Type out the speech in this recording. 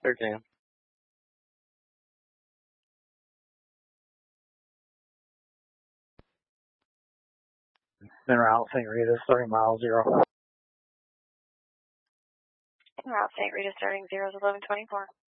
13. En route, St. Rita, starting mile 0. En route, St. Rita, starting 0 is 1124.